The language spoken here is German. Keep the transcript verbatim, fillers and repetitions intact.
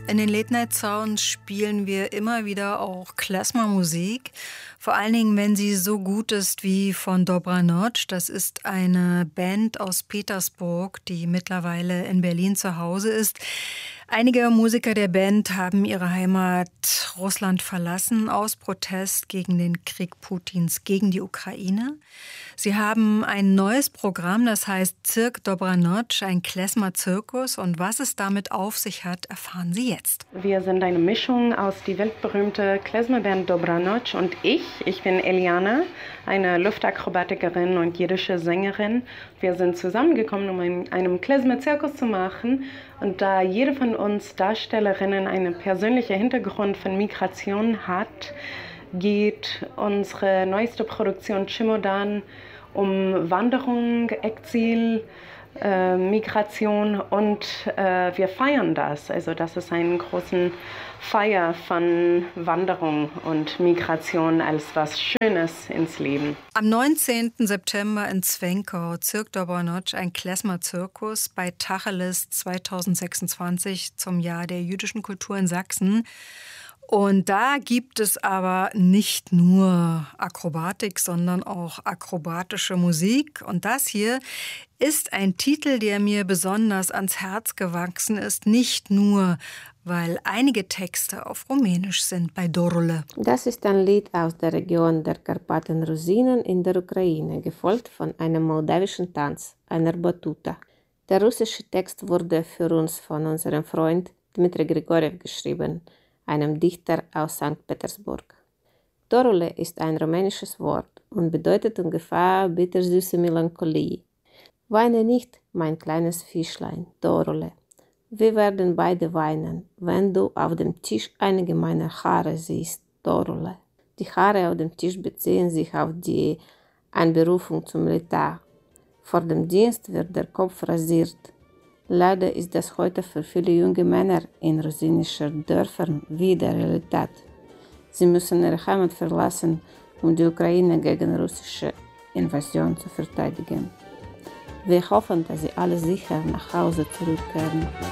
In den Late-Night-Sounds spielen wir immer wieder auch Klezmer-Musik. Vor allen Dingen, wenn sie so gut ist wie von Dobra Noc. Das ist eine Band aus Petersburg, die mittlerweile in Berlin zu Hause ist. Einige Musiker der Band haben ihre Heimat Russland verlassen aus Protest gegen den Krieg Putins gegen die Ukraine. Sie haben ein neues Programm, das heißt Zirk Dobra Noc, ein Klezmer-Zirkus. Und was es damit auf sich hat, erfahren Sie jetzt. Wir sind eine Mischung aus die weltberühmte Klezmer-Band Dobra Noc und ich. Ich bin Eliana, eine Luftakrobatikerin und jiddische Sängerin. Wir sind zusammengekommen, um einen, einen Klezmer-Zirkus zu machen. Und da jede von uns Darstellerinnen einen persönlichen Hintergrund von Migration hat, geht unsere neueste Produktion Chimodan um Wanderung, Exil, äh, Migration und äh, wir feiern das. Also das ist eine große Feier von Wanderung und Migration als was Schönes ins Leben. Am neunzehnten September in Zwinkau, Zirk Dobra Noc, ein Klezmer-Zirkus bei Tacheles zweitausendsechsundzwanzig zum Jahr der jüdischen Kultur in Sachsen. Und da gibt es aber nicht nur Akrobatik, sondern auch akrobatische Musik. Und das hier ist ein Titel, der mir besonders ans Herz gewachsen ist. Nicht nur, weil einige Texte auf Rumänisch sind bei Dorule. Das ist ein Lied aus der Region der Karpaten-Rosinen in der Ukraine, gefolgt von einem moldawischen Tanz, einer Batuta. Der russische Text wurde für uns von unserem Freund Dmitri Grigorjew geschrieben, einem Dichter aus Sankt Petersburg. Dorule ist ein rumänisches Wort und bedeutet ungefähr bittersüße Melancholie. Weine nicht, mein kleines Fischlein, Dorule. Wir werden beide weinen, wenn du auf dem Tisch einige meiner Haare siehst, Dorule. Die Haare auf dem Tisch beziehen sich auf die Einberufung zum Militär. Vor dem Dienst wird der Kopf rasiert. Leider ist das heute für viele junge Männer in russischen Dörfern wieder Realität. Sie müssen ihre Heimat verlassen, um die Ukraine gegen russische Invasion zu verteidigen. Wir hoffen, dass sie alle sicher nach Hause zurückkehren.